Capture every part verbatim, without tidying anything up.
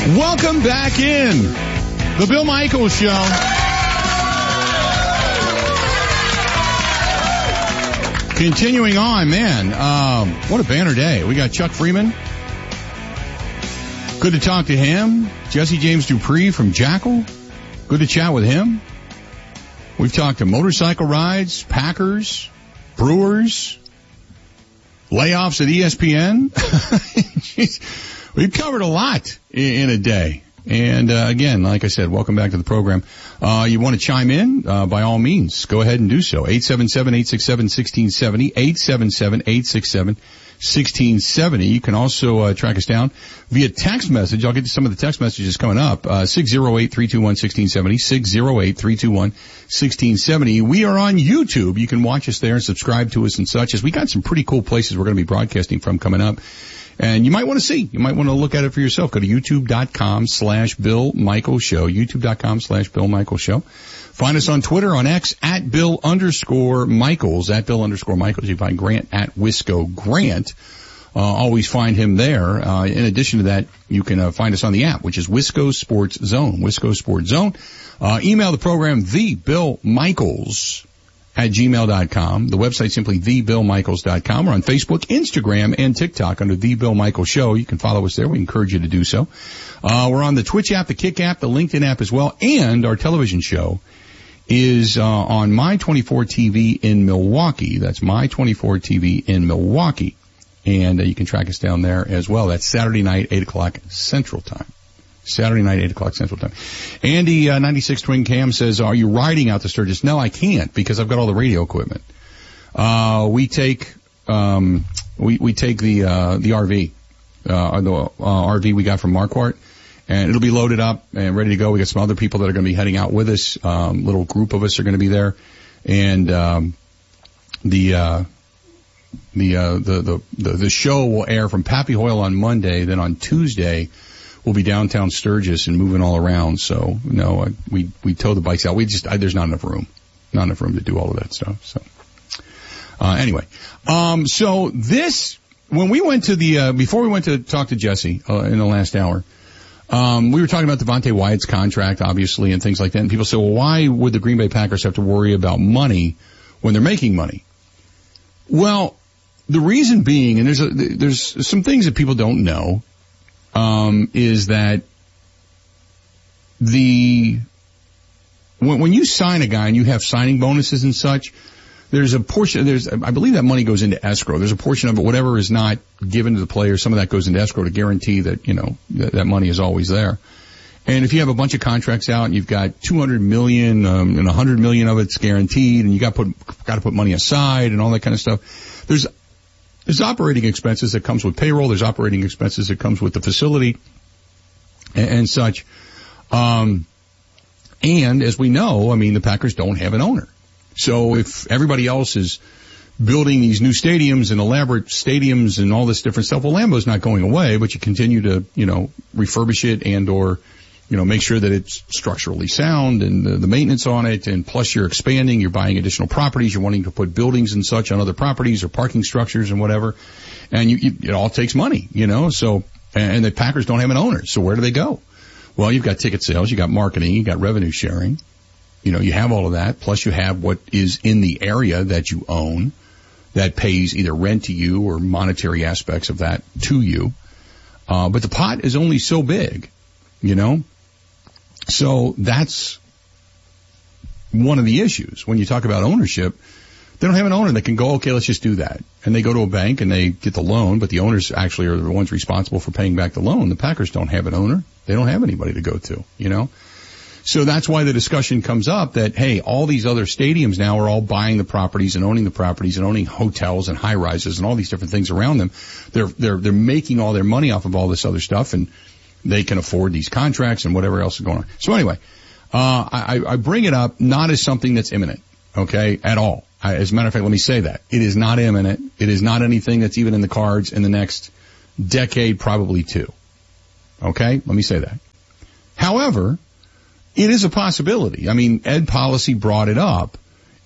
Welcome back in the Bill Michaels Show. Continuing on, man, um, what a banner day. We got Chuck Freeman. Good to talk to him. Jesse James Dupree from Jackal. Good to chat with him. We've talked to motorcycle rides, Packers, Brewers, layoffs at E S P N. Jeez. We've covered a lot in a day. And, uh, again, like I said, welcome back to the program. Uh, you want to chime in? Uh, by all means, go ahead and do so. eight seven seven, eight six seven, one six seven zero, eight seven seven, eight six seven, one six seven zero. You can also, uh, track us down via text message. I'll get to some of the text messages coming up. Uh, six oh eight, three two one, one six seven zero, six oh eight, three two one, one six seven zero. We are on YouTube. You can watch us there and subscribe to us and such, as we got some pretty cool places we're going to be broadcasting from coming up. And you might want to see. You might want to look at it for yourself. Go to youtube.com slash Bill Michaels Show. youtube.com slash Bill Michaels Show. Find us on Twitter, on X, at Bill underscore Michaels, at Bill underscore Michaels. You find Grant at Wisco Grant. Uh, always find him there. Uh, in addition to that, you can uh, find us on the app, which is Wisco Sports Zone. Wisco Sports Zone. Uh, email the program, the Bill Michaels at gmail dot com. The website simply the bill michaels dot com. We're on Facebook, Instagram, and TikTok under The Bill Michaels Show. You can follow us there. We encourage you to do so. Uh, we're on the Twitch app, the Kick app, the LinkedIn app as well, and our television show is uh, on My twenty-four T V in Milwaukee. That's My twenty-four T V in Milwaukee. And uh, you can track us down there as well. That's Saturday night, eight o'clock Central Time. Saturday night, eight o'clock Central Time. Andy, uh, ninety-six Twin Cam says, are you riding out to Sturgis? No, I can't, because I've got all the radio equipment. Uh, we take, um, we, we take the, uh, the R V, uh, the, uh, R V we got from Marquardt, and it'll be loaded up and ready to go. We got some other people that are going to be heading out with us. Um, little group of us are going to be there. And, um, the, uh, the, uh, the, the, the, the show will air from Pappy Hoyle on Monday. Then on Tuesday, we'll be downtown Sturgis and moving all around. So, no, I, we, we tow the bikes out. We just, I, there's not enough room. Not enough room to do all of that stuff. So, uh, anyway. Um, so this, when we went to the, uh, before we went to talk to Jesse, uh, in the last hour, um, we were talking about Devontae Wyatt's contract, obviously, and things like that. And people say, well, why would the Green Bay Packers have to worry about money when they're making money? Well, the reason being, and there's a, there's some things that people don't know, Um, is that the, when, when you sign a guy and you have signing bonuses and such, there's a portion, there's, I believe that money goes into escrow. There's a portion of it, whatever is not given to the player, some of that goes into escrow to guarantee that, you know, that, that money is always there. And if you have a bunch of contracts out and you've got two hundred million, um, and one hundred million of it's guaranteed, and you got put, got to put money aside and all that kind of stuff, there's, There's operating expenses that comes with payroll. There's operating expenses that comes with the facility and, and such. Um, and as we know, I mean, the Packers don't have an owner. So if everybody else is building these new stadiums and elaborate stadiums and all this different stuff, well, Lambeau's not going away, but you continue to, you know, refurbish it and or, you know, make sure that it's structurally sound and the, the maintenance on it. And plus you're expanding, you're buying additional properties, you're wanting to put buildings and such on other properties or parking structures and whatever. And you, you, it all takes money, you know, so, and the Packers don't have an owner. So where do they go? Well, you've got ticket sales, you got marketing, you got revenue sharing. You know, you have all of that. Plus you have what is in the area that you own that pays either rent to you or monetary aspects of that to you. Uh, but the pot is only so big, you know? So that's one of the issues. When you talk about ownership, they don't have an owner that can go, okay, let's just do that. And they go to a bank and they get the loan, but the owners actually are the ones responsible for paying back the loan. The Packers don't have an owner. They don't have anybody to go to, you know? So that's why the discussion comes up that, hey, all these other stadiums now are all buying the properties and owning the properties and owning hotels and high rises and all these different things around them. They're, they're, they're making all their money off of all this other stuff, and they can afford these contracts and whatever else is going on. So anyway, uh, I, I bring it up not as something that's imminent, okay, at all. I, as a matter of fact, let me say that. It is not imminent. It is not anything that's even in the cards in the next decade, probably two. Okay? Let me say that. However, it is a possibility. I mean, Ed Policy brought it up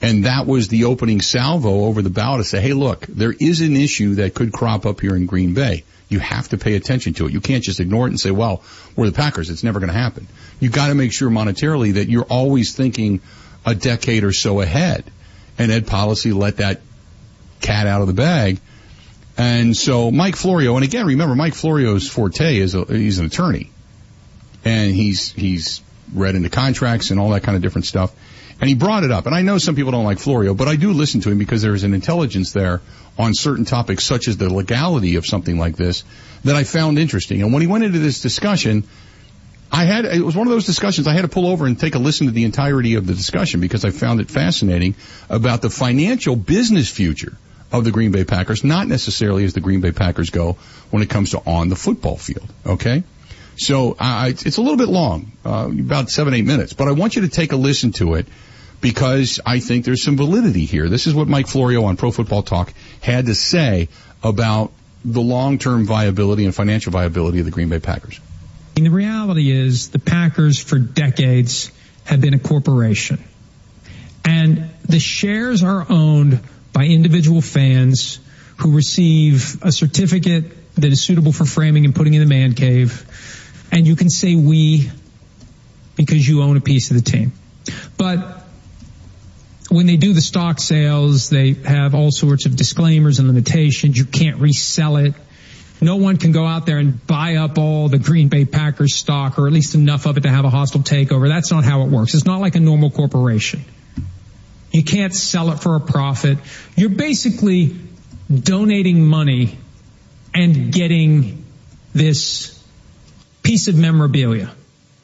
And that was the opening salvo over the bow to say, hey, look, there is an issue that could crop up here in Green Bay. You have to pay attention to it. You can't just ignore it and say, well, we're the Packers. It's never going to happen. You got to make sure monetarily that you're always thinking a decade or so ahead. And Ed Policy let that cat out of the bag. And so Mike Florio, and again, remember, Mike Florio's forte is a, he's an attorney. And he's, he's read into contracts and all that kind of different stuff. And he brought it up. And I know some people don't like Florio, but I do listen to him because there is an intelligence there on certain topics, such as the legality of something like this, that I found interesting. And when he went into this discussion, I had, it was one of those discussions I had to pull over and take a listen to the entirety of the discussion because I found it fascinating about the financial business future of the Green Bay Packers, not necessarily as the Green Bay Packers go when it comes to on the football field. Okay? So, uh, it's, it's a little bit long, uh, about seven, eight minutes, but I want you to take a listen to it because I think there's some validity here. This is what Mike Florio on Pro Football Talk had to say about the long-term viability and financial viability of the Green Bay Packers. And the reality is the Packers for decades have been a corporation. And the shares are owned by individual fans who receive a certificate that is suitable for framing and putting in the man cave. And you can say we because you own a piece of the team. But when they do the stock sales, they have all sorts of disclaimers and limitations. You can't resell it. No one can go out there and buy up all the Green Bay Packers stock, or at least enough of it to have a hostile takeover. That's not how it works. It's not like a normal corporation. You can't sell it for a profit. You're basically donating money and getting this piece of memorabilia.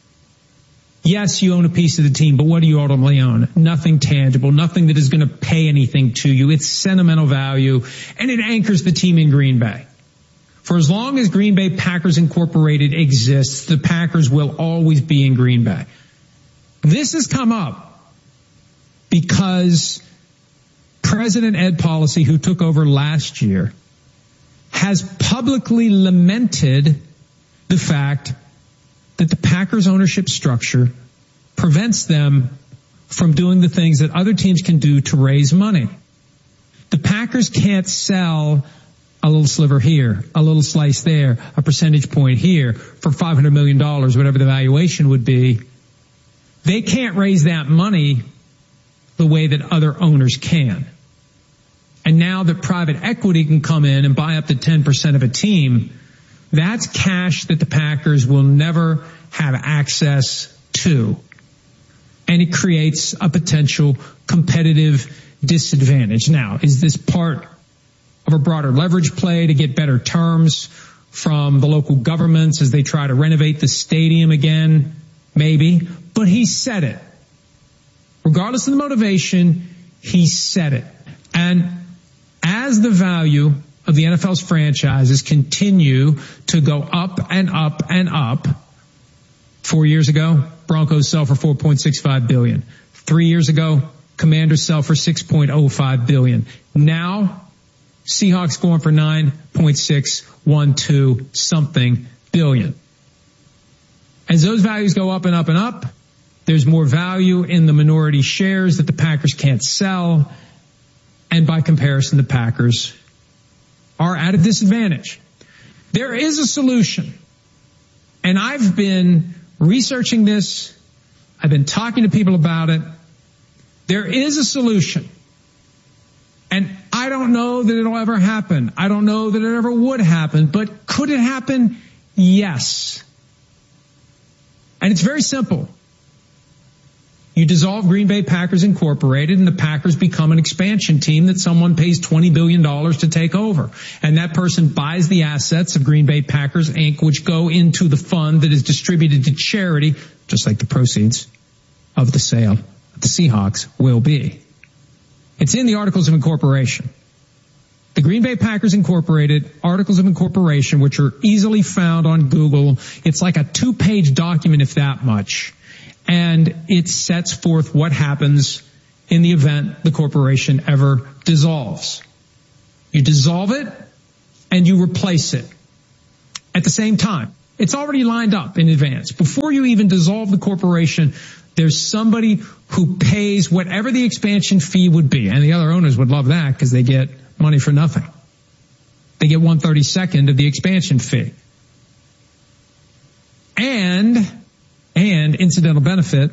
Yes, you own a piece of the team, but what do you ultimately own? Nothing tangible, nothing that is going to pay anything to you. It's sentimental value, and it anchors the team in Green Bay. For as long as Green Bay Packers Incorporated exists, the Packers will always be in Green Bay. This has come up because President Ed Policy, who took over last year, has publicly lamented the fact that the Packers ownership structure prevents them from doing the things that other teams can do to raise money. The Packers can't sell a little sliver here, a little slice there, a percentage point here for five hundred million dollars, whatever the valuation would be. They can't raise that money the way that other owners can. And now that private equity can come in and buy up to ten percent of a team, that's cash that the Packers will never have access to. And it creates a potential competitive disadvantage. Now, is this part of a broader leverage play to get better terms from the local governments as they try to renovate the stadium again? Maybe. But he said it. Regardless of the motivation, he said it. And as the value of the N F L's franchises continue to go up and up and up. Four years ago, Broncos sell for four point six five billion dollars. Three years ago, Commanders sell for six point oh five billion dollars. Now, Seahawks going for nine point six one two something billion. As those values go up and up and up, there's more value in the minority shares that the Packers can't sell. And by comparison, the Packers are at a disadvantage. There is a solution. And I've been researching this. I've been talking to people about it. There is a solution. And I don't know that it'll ever happen. I don't know that it ever would happen. But could it happen? Yes. And it's very simple. You dissolve Green Bay Packers Incorporated and the Packers become an expansion team that someone pays twenty billion dollars to take over. And that person buys the assets of Green Bay Packers Incorporated, which go into the fund that is distributed to charity, just like the proceeds of the sale of the Seahawks will be. It's in the Articles of Incorporation. The Green Bay Packers Incorporated Articles of Incorporation, which are easily found on Google. It's like a two-page document, if that much. And it sets forth what happens in the event the corporation ever dissolves. You dissolve it and you replace it at the same time. It's already lined up in advance. Before you even dissolve the corporation, There's somebody who pays whatever the expansion fee would be. And the other owners would love that because they get money for nothing. They get one thirty-second of the expansion fee. And, and incidental benefit,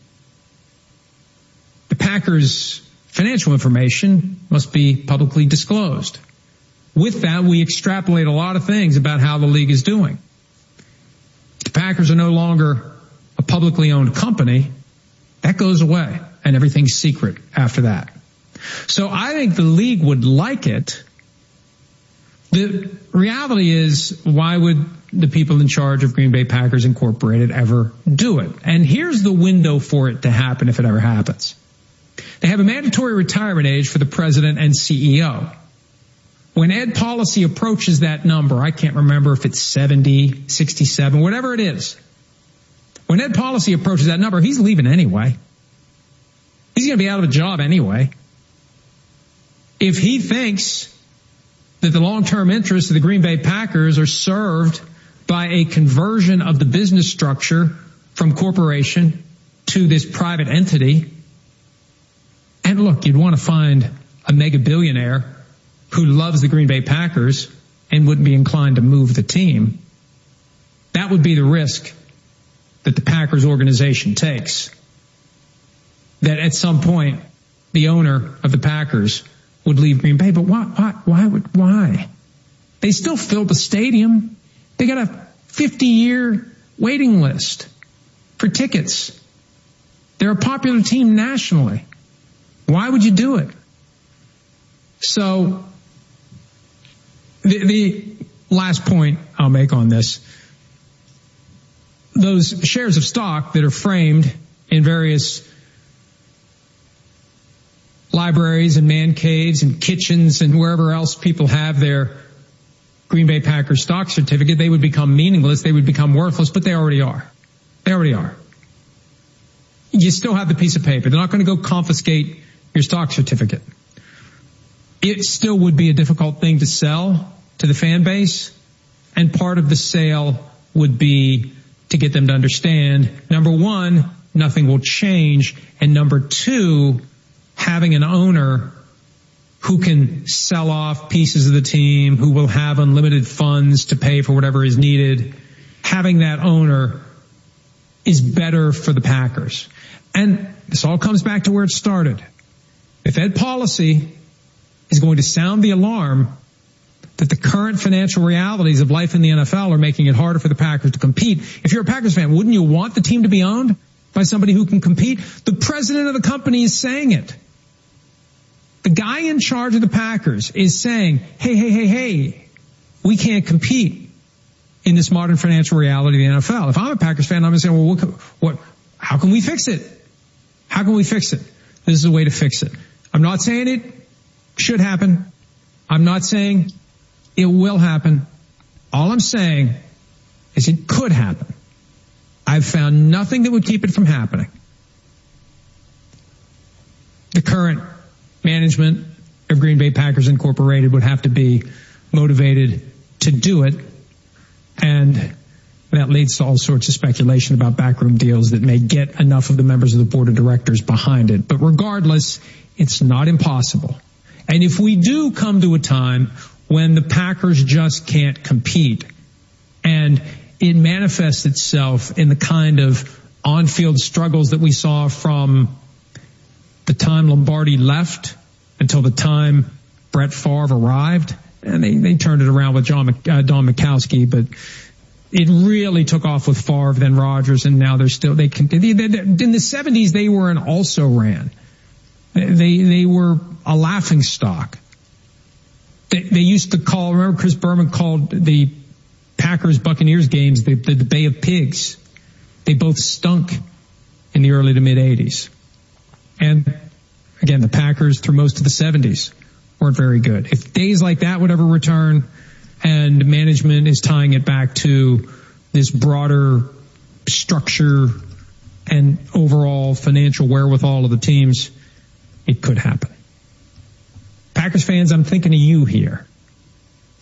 the Packers' financial information must be publicly disclosed. With that, we extrapolate a lot of things about how the league is doing. The Packers are no longer a publicly owned company. That goes away, and everything's secret after that. So I think the league would like it. The reality is, why would the people in charge of Green Bay Packers Incorporated ever do it? And here's the window for it to happen if it ever happens. They have a mandatory retirement age for the president and C E O. When Ed Policy approaches that number, I can't remember if it's seventy, sixty-seven, whatever it is. When Ed Policy approaches that number, he's leaving anyway. He's going to be out of a job anyway. If he thinks that the long-term interests of the Green Bay Packers are served by a conversion of the business structure from corporation to this private entity, and look, you'd want to find a mega billionaire who loves the Green Bay Packers and wouldn't be inclined to move the team. That would be the risk that the Packers organization takes. That at some point, the owner of the Packers would leave Green Bay. But why, why, why would, why? They still filled the stadium. They got a fifty-year waiting list for tickets. They're a popular team nationally. Why would you do it? So, the, the last point I'll make on this, those shares of stock that are framed in various libraries and man caves and kitchens and wherever else people have their Green Bay Packers stock certificate, they would become meaningless, they would become worthless, but they already are. They already are. You still have the piece of paper. They're not going to go confiscate your stock certificate. It still would be a difficult thing to sell to the fan base, and part of the sale would be to get them to understand, number one, nothing will change, and number two, having an owner who can sell off pieces of the team, who will have unlimited funds to pay for whatever is needed, having that owner is better for the Packers. And this all comes back to where it started. If Ed Policy is going to sound the alarm that the current financial realities of life in the N F L are making it harder for the Packers to compete, if you're a Packers fan, wouldn't you want the team to be owned by somebody who can compete? The president of the company is saying it. The guy in charge of the Packers is saying, hey, hey, hey, hey, we can't compete in this modern financial reality of the N F L. If I'm a Packers fan, I'm going to say, well, what, what, how can we fix it? How can we fix it? This is a way to fix it. I'm not saying it should happen. I'm not saying it will happen. All I'm saying is it could happen. I've found nothing that would keep it from happening. The current management of Green Bay Packers Incorporated would have to be motivated to do it, and that leads to all sorts of speculation about backroom deals that may get enough of the members of the board of directors behind it. But regardless, it's not impossible. And if we do come to a time when the Packers just can't compete, and it manifests itself in the kind of on-field struggles that we saw from the time Lombardi left until the time Brett Favre arrived, and they, they turned it around with John, uh, Don Mikowski, but it really took off with Favre, then Rodgers, and now they're still, they can, they, they, in the seventies, they were an also-ran. They, they were a laughing stock. They, they used to call, remember Chris Berman called the Packers Buccaneers games the, the, the Bay of Pigs. They both stunk in the early to mid eighties. And again, the Packers through most of the seventies weren't very good. If days like that would ever return, and management is tying it back to this broader structure and overall financial wherewithal of the teams, it could happen. Packers fans, I'm thinking of you here.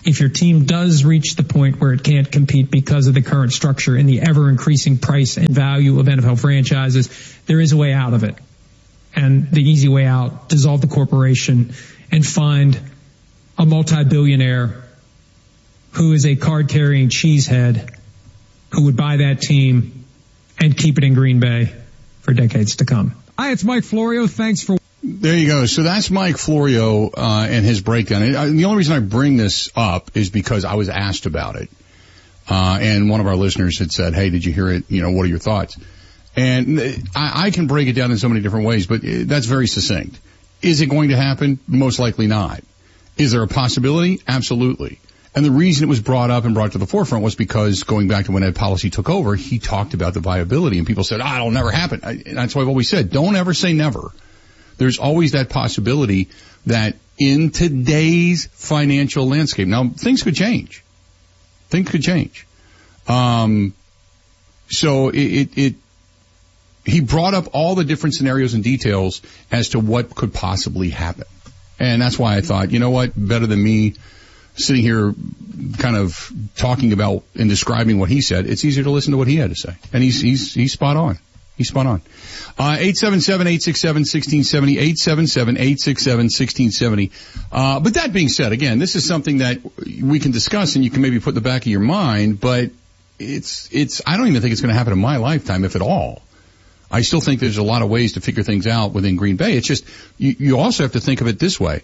if your team does reach the point where it can't compete because of the current structure and the ever-increasing price and value of N F L franchises, there is a way out of it. And the easy way out, dissolve the corporation and find a multi-billionaire who is a card-carrying cheesehead who would buy that team and keep it in Green Bay for decades to come. Hi, it's Mike Florio. Thanks for... There you go. So that's Mike Florio uh, and his breakdown. And the only reason I bring this up is because I was asked about it. Uh, and one of our listeners had said, hey, did you hear it? You know, what are your thoughts? And I, I can break it down in so many different ways, but that's very succinct. Is it going to happen? Most likely not. Is there a possibility? Absolutely. And the reason it was brought up and brought to the forefront was because going back to when Ed Policy took over, he talked about the viability and people said, ah, it'll never happen. I, that's why I've always said, don't ever say never. There's always that possibility that in today's financial landscape, now things could change. Things could change. Um, so it, it, it, he brought up all the different scenarios and details as to what could possibly happen. And that's why I thought, you know what, better than me sitting here kind of talking about and describing what he said, it's easier to listen to what he had to say. And he's, he's, he's spot on. He's spot on. Uh, eight seven seven, eight six seven, one six seven zero, eight seven seven, eight six seven, one six seven zero. Uh, but that being said, again, this is something that we can discuss and you can maybe put in the back of your mind, but it's, it's, I don't even think it's going to happen in my lifetime, if at all. I still think there's a lot of ways to figure things out within Green Bay. It's just, you, you also have to think of it this way.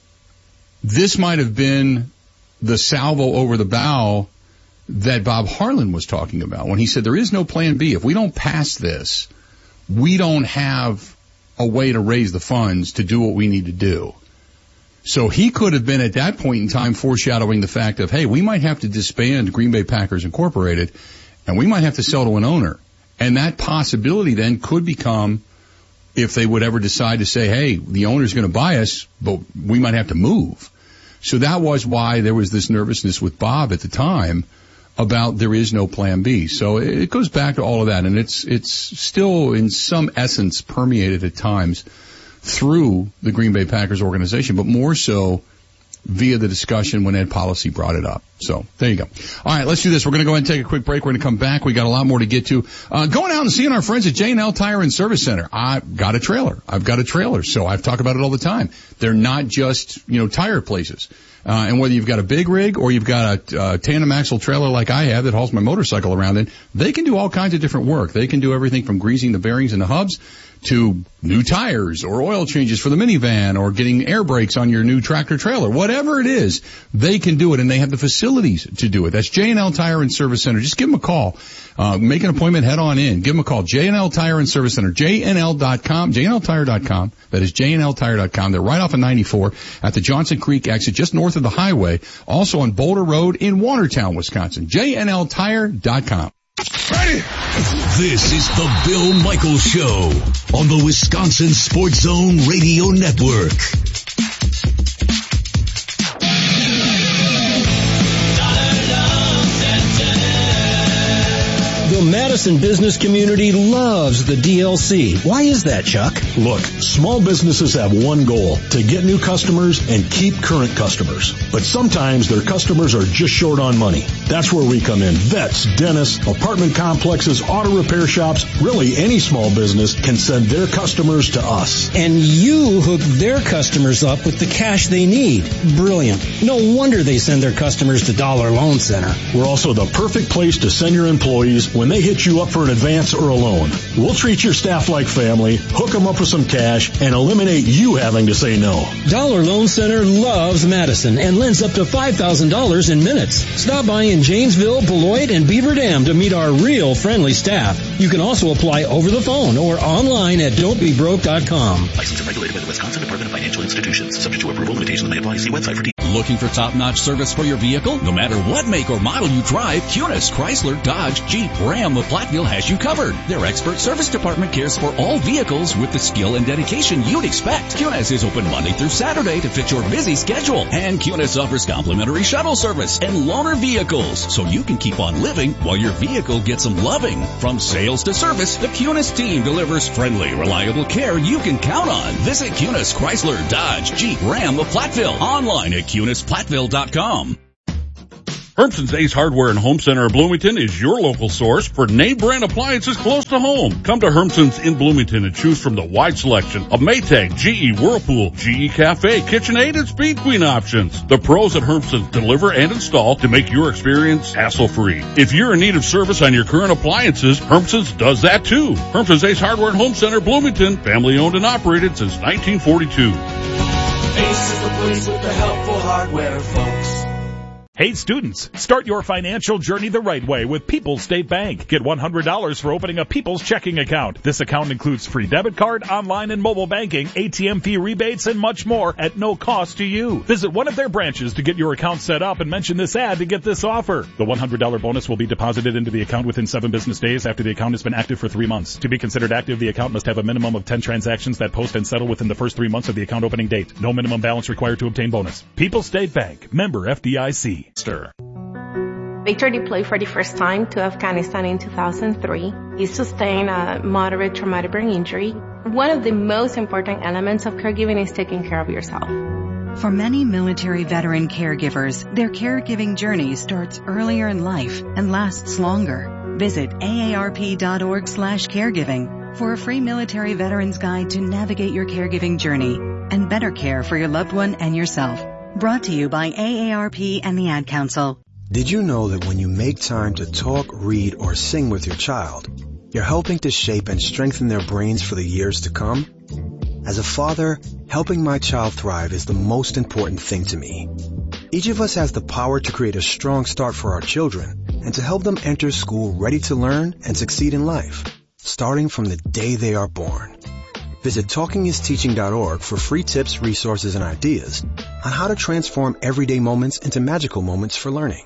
This might have been the salvo over the bow that Bob Harlan was talking about when he said there is no plan B. If we don't pass this, we don't have a way to raise the funds to do what we need to do. So he could have been at that point in time foreshadowing the fact of, hey, we might have to disband Green Bay Packers Incorporated and we might have to sell to an owner. And that possibility then could become, if they would ever decide to say, hey, the owner's going to buy us, but we might have to move. So that was why there was this nervousness with Bob at the time about there is no plan B. So it goes back to all of that, and it's it's still in some essence permeated at times through the Green Bay Packers organization, but more so via the discussion when Ed Policy brought it up. So there you go. All right, let's do this. We're going to go ahead and take a quick break. We're going to come back. We got a lot more to get to. Uh, going out and seeing our friends at J and L Tire and Service Center. I've got a trailer. I've got a trailer, so I've talked about it all the time. They're not just, you know, tire places. Uh, and whether you've got a big rig or you've got a uh, tandem axle trailer like I have that hauls my motorcycle around in, they can do all kinds of different work. They can do everything from greasing the bearings and the hubs to new tires or oil changes for the minivan or getting air brakes on your new tractor trailer. Whatever it is, they can do it, and they have the facilities to do it. That's J and L Tire and Service Center. Just give them a call. Uh, make an appointment, head on in. Give them a call. J and L Tire and Service Center. J N L dot com. J N L tire dot com. That is J N L tire dot com. They're right off of ninety-four at the Johnson Creek exit, just north of the highway. Also on Boulder Road in Watertown, Wisconsin. J N L tire dot com. Ready? This is the Bill Michaels Show on the Wisconsin Sports Zone Radio Network. The Madison business community loves the D L C. Why is that, Chuck? Look, small businesses have one goal, to get new customers and keep current customers. But sometimes their customers are just short on money. That's where we come in. Vets, dentists, apartment complexes, auto repair shops, really any small business can send their customers to us. And you hook their customers up with the cash they need. Brilliant. No wonder they send their customers to Dollar Loan Center. We're also the perfect place to send your employees when they hit you up for an advance or a loan. We'll treat your staff like family, hook them up with some cash, and eliminate you having to say no. Dollar Loan Center loves Madison and lends up to five thousand dollars in minutes. Stop by in Janesville, Beloit, and Beaver Dam to meet our real friendly staff. You can also apply over the phone or online at don't be broke dot com. Licensed and regulated by the Wisconsin Department of Financial Institutions. Subject to approval, limitations may apply. See website for details. Looking for top-notch service for your vehicle? No matter what make or model you drive, Kunis, Chrysler, Dodge, Jeep, Ram of Platteville has you covered. Their expert service department cares for all vehicles with the skill and dedication you'd expect. Kunis is open Monday through Saturday to fit your busy schedule. And Kunis offers complimentary shuttle service and loaner vehicles, so you can keep on living while your vehicle gets some loving. From sales to service, the Kunis team delivers friendly, reliable care you can count on. Visit Kunis, Chrysler, Dodge, Jeep, Ram of Platteville online at Kunis Platteville dot com. Hermson's Ace Hardware and Home Center in Bloomington is your local source for name brand appliances close to home. Come to Hermson's in Bloomington and choose from the wide selection of Maytag, G E, Whirlpool, G E Cafe, KitchenAid, and Speed Queen options. The pros at Hermson's deliver and install to make your experience hassle-free. If you're in need of service on your current appliances, Hermson's does that too. Hermson's Ace Hardware and Home Center, Bloomington, family owned and operated since nineteen forty-two. Ace is the place with the helpful hardware, folks. Hey students, start your financial journey the right way with People's State Bank. Get one hundred dollars for opening a People's checking account. This account includes free debit card, online and mobile banking, A T M fee rebates, and much more at no cost to you. Visit one of their branches to get your account set up and mention this ad to get this offer. The one hundred dollars bonus will be deposited into the account within seven business days after the account has been active for three months. To be considered active, the account must have a minimum of ten transactions that post and settle within the first three months of the account opening date. No minimum balance required to obtain bonus. People's State Bank, member F D I C. Stir. Victor deployed for the first time to Afghanistan in two thousand three. He sustained a moderate traumatic brain injury. One of the most important elements of caregiving is taking care of yourself. For many military veteran caregivers, their caregiving journey starts earlier in life and lasts longer. Visit A A R P dot org slash caregiving for a free military veterans guide to navigate your caregiving journey and better care for your loved one and yourself. Brought to you by A A R P and the Ad Council. Did you know that when you make time to talk, read, or sing with your child, you're helping to shape and strengthen their brains for the years to come? As a father, helping my child thrive is the most important thing to me. Each of us has the power to create a strong start for our children and to help them enter school ready to learn and succeed in life, starting from the day they are born. Visit talking is teaching dot org for free tips, resources, and ideas on how to transform everyday moments into magical moments for learning.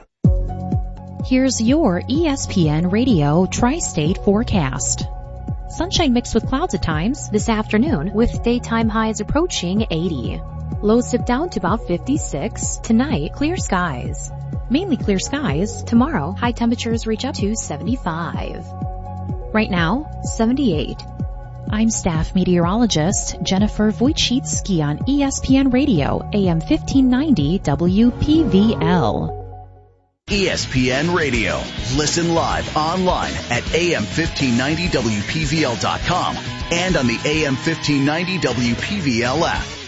Here's your E S P N Radio Tri-State forecast. Sunshine mixed with clouds at times this afternoon with daytime highs approaching eighty. Lows dip down to about fifty-six. Tonight, clear skies. Mainly clear skies. Tomorrow, high temperatures reach up to seventy-five. Right now, seventy-eight. I'm staff meteorologist Jennifer Wojcicki on E S P N Radio, A M fifteen ninety W P V L. E S P N Radio. Listen live online at A M fifteen ninety W P V L dot com and on the A M fifteen ninety W P V L app.